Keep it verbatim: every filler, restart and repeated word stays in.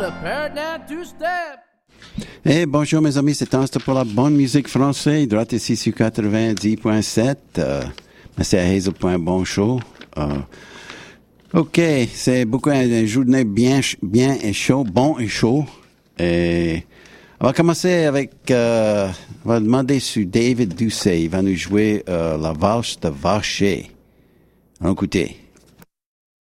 le Père Dan Two-Step. Eh, bonjour mes amis, c'est un pour la bonne musique française, droite ici sur quatre-vingt-dix point sept. Euh, c'est à Hazel Point Bon Show. Euh, ok, c'est beaucoup une journée bien, bien et chaud, bon et chaud. Et on va commencer avec, euh, on va demander sur David Doucet. Il va nous jouer euh, la valse de Vacher. On va écouter.